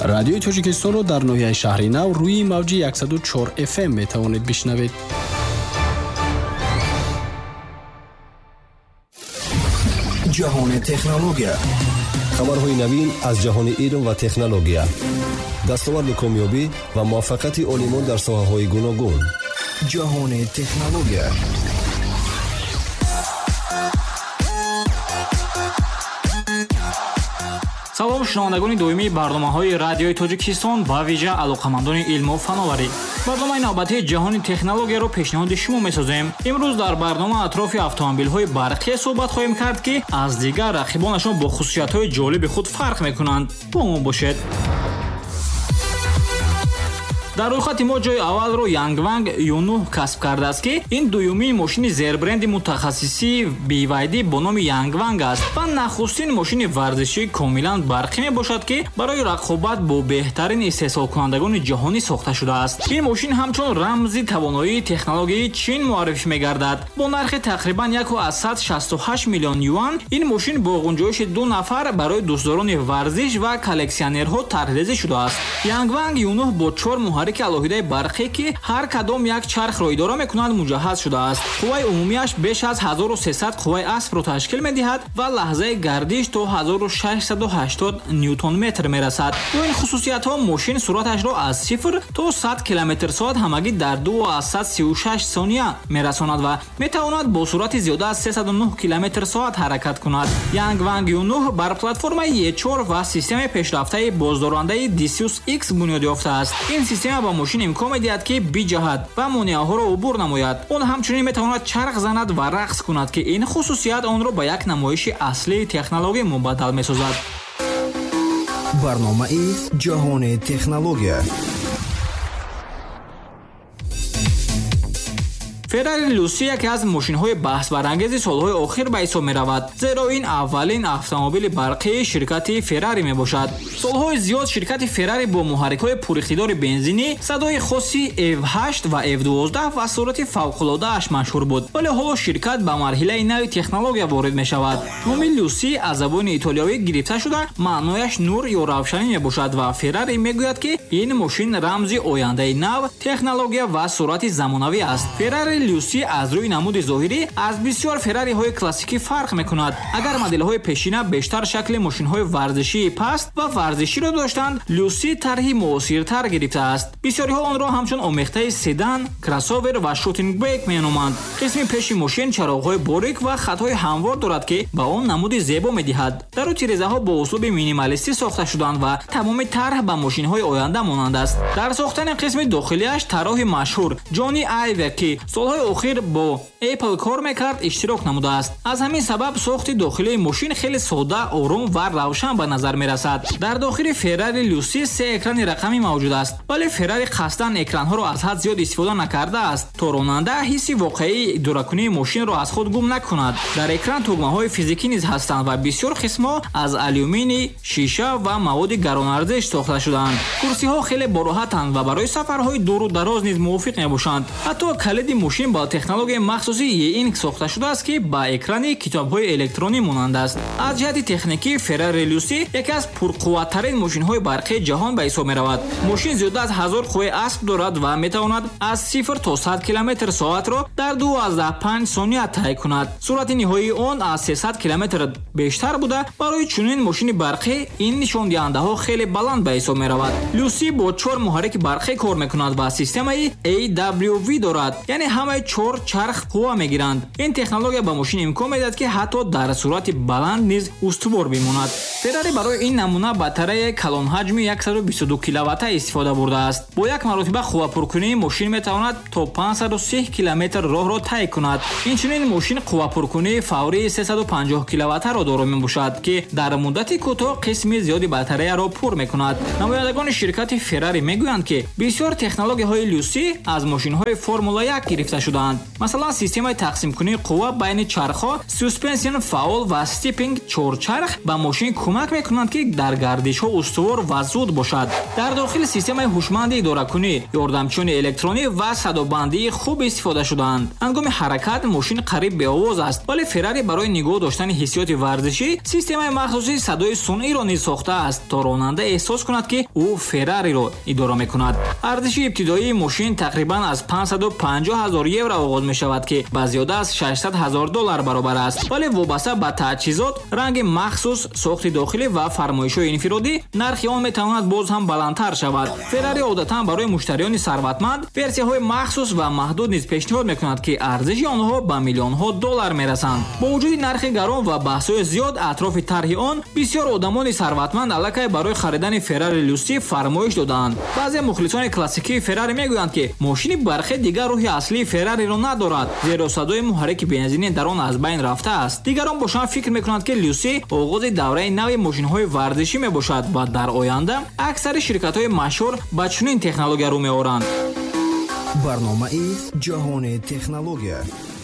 رادیوی تاجیکستان رو در ناحیه شهر نو روی موج 104 FM میتوانید بشنوید. جهان تکنولوژی، خبرهای نوین از جهان علم و تکنولوژی، دستاورد کامیابی و موفقیت عالمان در ساحه‌های گوناگون. جهان تکنولوژی. салом шунавандагони доимии барномаҳои радиои тоҷикистон ва виҷа алоқамандони илму фановарӣ. барномаи навбатии ҷаҳони технологияро пешниҳоди шумо месозем. имрӯз дар барнома атрофи автомобилҳои барқӣ суҳбат хоҳем кард, ки аз дигар рақибонашон бо хусусиятҳои ҷолиби худ фарқ мекунанд. бо мо бошед. дар рӯйхати мо ҷои аввалро Yangwang U9 касб кардааст, ки ин дуюмин мошини зербренди мутахассисии BYD бо номи Yangwang аст ва нахустин мошини варзишии комилан барқӣ мебошад, ки барои рақобат бо беҳтарин истеҳсолкунандагони ҷаҳонӣ сохта шудааст. ин мошин ҳамчун рамзи тавоноии технологияи Чин муаррифӣ мегардад. бо нархи тақрибан 168 миллион юан ин мошин бо ғунҷоиши 2 нафар барои дӯстдорони варзиш ва коллексионерҳо тарҳрезӣ шудааст. Yangwang U9 бо 4 муҳаррики алоҳидаи барқӣ, ки ҳар кадом як чархро идора мекунанд, муҷаҳҳаз шудааст. қувваи умумияш беш аз 1300 қувваи аспро ташкил медиҳад ва лаҳзаи гардиш то 1680 ньютон-метр мерасад. бо ин хусусиятҳо мошин суръаташро аз 0 то 100 км/соат ҳамагӣ дар 2,36 сония мерасонад ва метавонад бо суръати зиёда аз 309 км/соат ҳаракат кунад. Yangwang U9 бар платформаи E4 ва системаи пешрафтаи боздорандаи Decius X бунёд ёфтааст. ин система ба мошин имкон медиҳад, ки биҷаҳад ва монеаҳоро убур намояд. он ҳамчунин метавонад чарх занад ва рақс кунад, ки ин хусусият онро ба як намоиши аслии технологӣ мубаддал месозад. барномаи ҷаҳони технология. Ferrari Lucy яке аз мошинҳои баҳсбарангези солҳои охир ба ҳисоб меравад, зеро ин аввалин автомобили барқии ширкати Ferrari мебошад. солҳои зиёд ширкати Ferrari бо муҳаррикҳои пуриқтидори бензинӣ, садои хоси F8 ва F12 ва суръати фавқулодааш машҳур буд. вале ҳоло ширкат ба марҳилаи нави технология ворид мешавад. номи Lucy аз забони итолиёвӣ гирифта шуда маънояш нур ё равшанӣ мебошад ва Ferrari мегӯяд, ки ин мошин рамзи ояндаи нав, технология ва суръати замонавӣ аст. Ferrari Lucy аз рӯи намуди зоҳирӣ аз бисёр Ferrari-ҳои классикӣ фарқ мекунад. агар моделҳои пешина бештар шакли мошинҳои варзишии паст ва варзиширо доштанд, Lucy тарҳи муосиртар гирифтааст. бисёриҳо онро ҳамчун омехтаи седан, кроссовер ва шутингбек меноманд. қисми пеши мошин чароғҳои борик ва хатҳои ҳамвор дорад, ки ба он намуди зебо медиҳад. дару тирезаҳо бо услуби минималистӣ сохта шуданд ва тамоми тарҳ ба мошинҳои оянда монанд аст. дар сохтани қисми дохилияш тарроҳи машҳур Johnny Ive, ки солҳои охир бо Apple кор мекард, иштирок намудааст. аз ҳамин сабаб сохти дохилии мошин хеле сода, ором ва равшан ба назар мерасад. дар дохили Ferrari Lucy 3 экрани рақамӣ мавҷуд аст, вале Ferrari қасдан экранҳоро аз ҳад зиёд истифода накардааст, то ронанда ҳисси воқеии идоракунии мошинро аз худ гум накунад. дар экран тугмаҳои физикӣ низ ҳастанд ва бисёр қисмҳо аз алюминий, шиша ва маводи гаронарзиш сохта шудаанд. курсиҳо хеле бороҳатанд ва барои сафарҳои дуру дароз низ мувофиқ мебошанд. ҳатто калиди мошин ба технологияи махсуси E-Ink сохта шудааст, ки ба экрани китобҳои электронӣ монанд аст. аз ҷиҳати техникӣ Ferrari Lucy яке аз пурқувваттарин мошинҳои барқии ҷаҳон ба ҳисоб меравад. мошин зиёда аз 1000 қувваи асп дорад ва метавонад аз 0 то 100 км/соатро дар 2,5 сония тай кунад. суръати ниҳоии он аз 300 км бештар буда, барои чунин мошини барқӣ ин нишондиҳандаҳо хеле баланд ба ҳисоб меравад. Lucy бо 4 муҳаррики барқӣ кор мекунад ва системаи AWV дорад, яъне ҳамаи 4 чарх қувва мегиранд. ин технология ба мошин имкон медиҳад, ки ҳатто дар суръати баланд низ устувор бимонад. Ferrari барои ин намуна батареяи калонҳаҷми 122 киловатта истифода бурдааст. бо як маротиба қуввапуркунии мошин метавонад то 530 км роҳро тай кунад. инчунин мошин қуввапуркунии фаврии 350 киловаттаро доро мебошад, ки дар муддати кӯтоҳ қисми зиёди батареяро пур мекунад. намояндагони ширкати Ferrari мегӯянд, ки бисёр технологияҳои Lucy аз мошинҳои Формула 1 гирифта дошта шудаанд. Масалан, системаи тақсимкунии қувва байни чархҳо, суспенсион фаул ва стиппинг чорчарх ба мошин кӯмак мекунанд ки дар гардишҳо устувор ва зуд бошад. Дар дохили системаи ҳушманди идоракунӣ, ёрдамчиёни электронӣ ва садобандии хуб истифода шудаанд. ҳангоми ҳаракат мошин қариб беовоз аст, вале Феррари барои нигоҳ доштани ҳиссиёти варзишӣ системаи махсуси садои сунъиро низ сохтааст, то ронанда эҳсос кунад ки ӯ Феррариро идора мекунад. арзиши ибтидоии мошин тақрибан аз 550 000 евро оғоз мешавад, ки ба зиёда аз 600 000 доллар баробар аст. вале вобаста ба таҷҳизот, ранги махсус, сохти дохилӣ ва фармоишҳои инфиродӣ, нархи он метавонад боз ҳам баландтар шавад. Феррари одатан барои муштариёни сарватманд версияҳои махсус ва маҳдуд низ пешниҳод мекунад, ки арзиши онҳо ба миллионҳо доллар мерасанд. бо вуҷуди нархи гарон ва баҳсҳои зиёд атрофи тарҳи он, бисёр одамони сарватманд аллакай барои харидани Феррари Люси фармоиш додаанд. баъзе мухлисони классикии Феррари мегӯянд, ки мошини барқӣ дигар рӯҳи аслии Феррариро надорад, зеро садои муҳаррики бензинӣ дар он аз байн рафтааст. дигарон бошанд фикр мекунанд, ки Люси оғози давраи нави мошинҳои варзишӣ мебошад ва дар оянда аксари ширкатҳои машҳур ба чунин технология рӯ меоранд. барномаи ҷаҳони технология.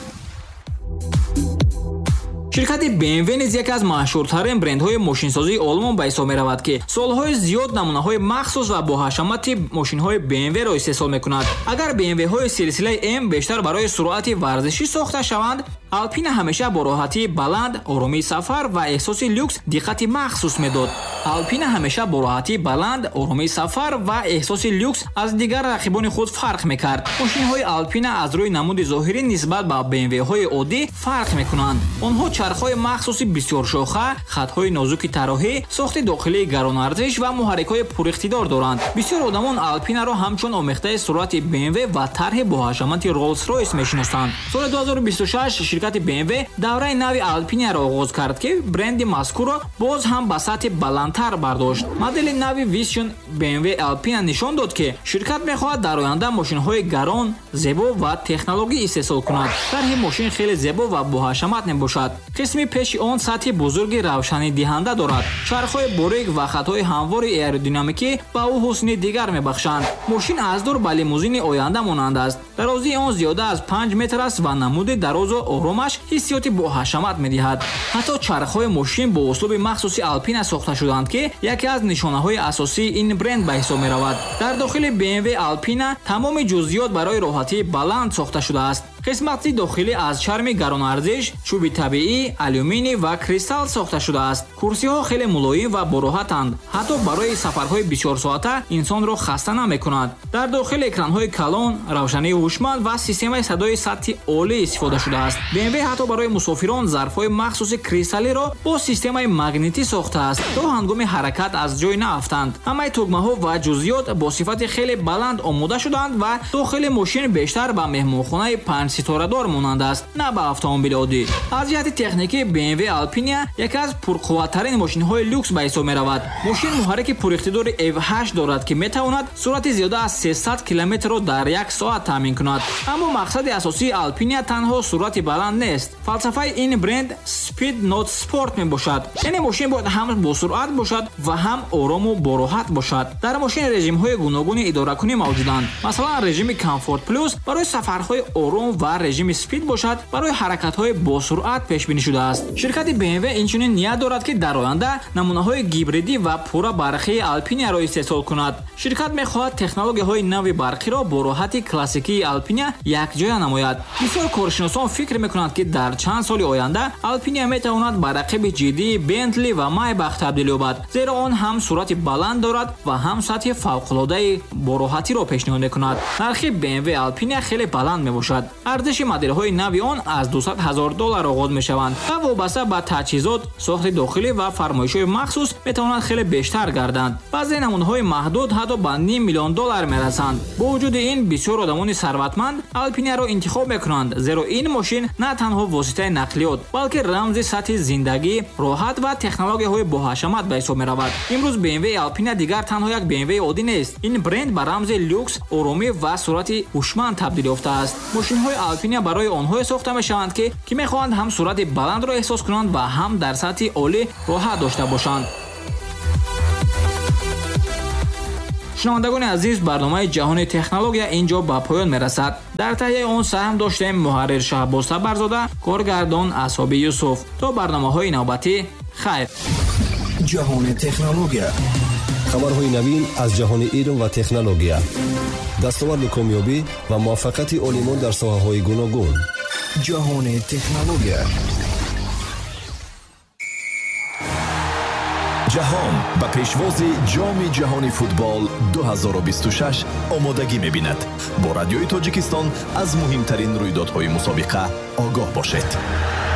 ширкати BMW низ яке аз маъшҳуртарин брендҳои мошинсозии олмон ба ҳисоб меравад, ки солҳои зиёд намунаҳои махсус ва боҳашамати мошинҳои BMW-ро истеҳсол мекунад. агар BMW-ҳои силсилаи M бештар барои суръати варзишӣ сохта шаванд, Alpina ҳамеша бо роҳатии баланд, оромии сафар ва эҳсоси люкс диққати махсус медод. Alpina ҳамеша бо роҳатии баланд, оромии сафар ва эҳсоси люкс аз дигар рақибони худ фарқ мекард. мошинҳои Alpina аз рӯи намуди зоҳирӣ нисбат ба BMW-ҳои оддӣ фарқ мекунанд. онҳо чархҳои махсуси бисёршоха, хатҳои нозуки тарроҳӣ, сохти дохилии гаронарзиш ва муҳаррикҳои пуриқтидор доранд. бисёр одамон Alpinaро ҳамчун омехтаи суръати BMW ва тарҳи боҳашамати Rolls-Royce мешиносанд. соли 2026 ширкати BMW давраи нави Alpinaро оғоз кард, ки бренди мазкурро боз ҳам ба сатҳи баландтар бардошт. модели нави Vision BMW Alpina нишон дод, ки ширкат мехоҳад дар оянда мошинҳои гарон, зебо ва технологӣ истеҳсол кунад. тарҳи мошин хеле зебо ва боҳашамат мебошад. қисми пеши он сатҳи бузурги равшанидиҳанда дорад. чархҳои борик ва хатҳои ҳамвори аэродинамикӣ ба ӯ ҳусни дигар мебахшанд. мошин аз дур ба лимузини оянда монанд аст. дарозии он зиёда аз 5 метр аст ва намуди дарозу оромаш ҳиссиёти боҳашамат медиҳад. ҳатто чархҳои мошин бо услуби махсуси Alpina сохта шуданд, ки яке аз нишонаҳои асосии ин бренд ба ҳисоб меравад. дар дохили BMW Alpina тамоми ҷузъиёт барои роҳатии баланд сохта шудааст. қисмати дохилӣ аз чарми гаронарзиш, чӯби табиӣ, алюминий ва кристалл сохта шудааст. курсиҳо хеле мулоим ва бороҳатанд. ҳатто барои сафарҳои бисёрсоата инсонро хаста намекунад. дар дохил экранҳои калон, равшании ҳушманд ва системаи садои сатҳи олӣ истифода шудааст. BMW ҳатто барои мусофирон зарфҳои махсуси кристаллиро бо системаи магнитӣ сохтааст, то ҳангоми ҳаракат аз ҷой наафтанд. ҳамаи тугмаҳо ва ҷузъиёт бо сифати хеле баланд омода шуданд ва дохили мошин бештар ба меҳмонхонаи 5 ситорадор монанд аст, на ба автомобили оддӣ. аз ҷиҳати техникӣ BMW Alpina яке аз пурқувваттарин мошинҳои люкс ба ҳисоб меравад. мошин муҳаррики пуриқтидори F8 дорад, ки метавонад суръати зиёда аз 300 км/ро дар як соат таъмин кунад. аммо мақсади асосии Alpina танҳо суръати баланд нест. фалсафаи ин бренд Speed Not Sport мебошад. яъне мошин бояд ҳам босуръат бошад ва ҳам орому бороҳат бошад. дар мошин режимҳои гуногуни идоракунӣ мавҷуданд. масалан, режими Comfort Plus барои сафарҳои ором ва режими Speed бошад барои ҳаракатҳои босуръат пешбинӣ шудааст. ширкати BMW инчунин ният дорад, ки дар оянда намунаҳои гибридӣ ва пурра барқии Alpinaро истеҳсол кунад. ширкат мехоҳад технологияҳои нави барқиро бо роҳати классикии Alpina якҷоя намояд. бисёр коршиносон фикр мекунанд, ки дар чанд соли оянда Alpina метавонад ба рақиби ҷиддии Bentley ва Maybach табдил ёбад, зеро он ҳам суръати баланд дорад ва ҳам сатҳи фавқулодаи бороҳатиро пешниҳод мекунад. нархи BMW Alpina хеле баланд мебошад. арзиши моделҳои нави он аз 200 000 доллар оғоз мешаванд ва вобаста ба таҷҳизот, сохти дохилӣ ва фармоишҳои махсус метавонанд хеле бештар гарданд. баъзе намунаҳои маҳдуд ҳатто ба $500 000 мерасанд. бо вуҷуди ин, бисёр одамони сарватманд Alpinaро интихоб мекунанд, зеро ин мошин на танҳо воситаи нақлиёт, балки рамзи сатҳи зиндагӣ, роҳат ва технологияҳои боҳашамат ба ҳисоб меравад. имрӯз BMW Alpina дигар танҳо як BMW оддӣ нест. ин бренд ба рамзи люкс, оромӣ ва суръати ҳушманд табдил ёфтааст. мошинҳои Alpina барои онҳое сохта мешаванд, ки мехоҳанд ҳам суръати баландро эҳсос кунанд ва ҳам дар сатҳи олӣ роҳат дошта бошанд. шунавандагони азиз, барномаи ҷаҳони технология инҷо ба поён мерасад. дар таҳияи он саҳм доштем муҳаррир Шаҳбоз Табарзода, коргардон Асоби Юсуф. то барномаҳои навбатӣ, хайр. ҷаҳони технология. хабарҳои навин аз ҷаҳони илм ва технология. дастоварду комёбӣ ва муваффақияти олимон дар соҳаҳои гуногун. ҷаҳони технология. ҷаҳон ба пешвози ҷоми ҷаҳони футбол 2026 омодагӣ мебинад. бо радиои Тоҷикистон аз муҳимтарин рӯйдодҳои мусобиқа огоҳ бошед.